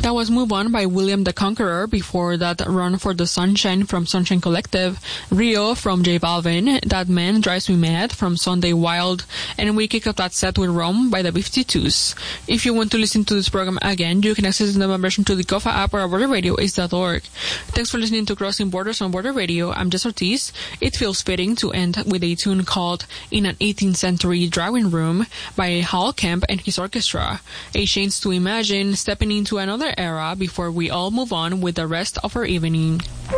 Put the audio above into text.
That was Move On by William the Conqueror. Before that, Run for the Sunshine from Sunshine Collective, Rio from J Balvin, That Man Drives Me Mad from Sunday Wild, and we kick off that set with Rome by the 52s. If you want to listen to this program again, you can access the membership to the Kofa app or borderradio.org. Thanks for listening to Crossing Borders on Border Radio. I'm Jess Ortiz. It feels fitting to end with a tune called In an 18th Century Drawing Room by Hal Kemp and his orchestra. A chance to imagine stepping into another era before we all move on with the rest of our evening.